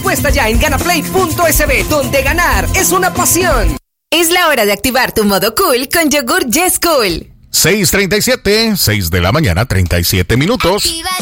Apuesta ya en ganaplay.sb, donde ganar es una pasión. Es la hora de activar tu modo cool con yogur Yes Cool. 6:37, 6 de la mañana, 37 minutos.